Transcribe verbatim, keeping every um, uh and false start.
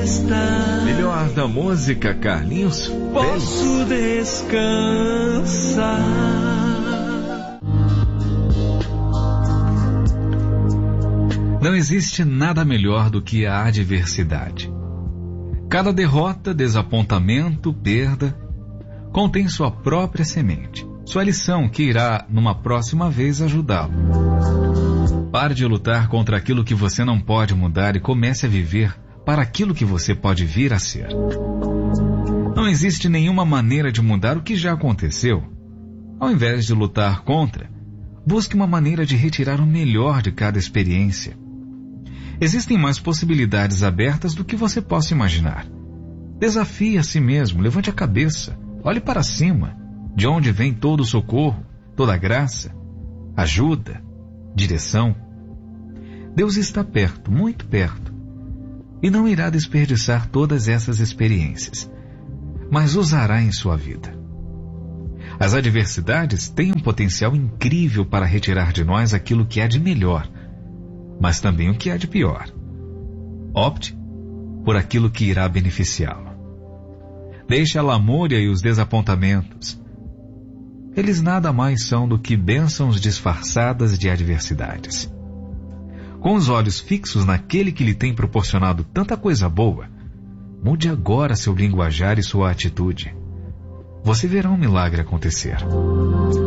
tempestade. Melhor da música, Carlinhos Posso descansar. Não existe nada melhor do que a adversidade. Cada derrota, desapontamento, perda, contém sua própria semente, sua lição que irá, numa próxima vez, ajudá-lo. Pare de lutar contra aquilo que você não pode mudar e comece a viver para aquilo que você pode vir a ser. Não existe nenhuma maneira de mudar o que já aconteceu. Ao invés de lutar contra, busque uma maneira de retirar o melhor de cada experiência. Existem mais possibilidades abertas do que você possa imaginar. Desafie a si mesmo, levante a cabeça, olhe para cima, de onde vem todo o socorro, toda a graça, ajuda, direção. Deus está perto, muito perto, e não irá desperdiçar todas essas experiências, mas usará em sua vida. As adversidades têm um potencial incrível para retirar de nós aquilo que há de melhor, mas também o que há de pior. Opte por aquilo que irá beneficiá-lo. Deixe a lamúria e os desapontamentos. Eles nada mais são do que bênçãos disfarçadas de adversidades. Com os olhos fixos naquele que lhe tem proporcionado tanta coisa boa, mude agora seu linguajar e sua atitude. Você verá um milagre acontecer.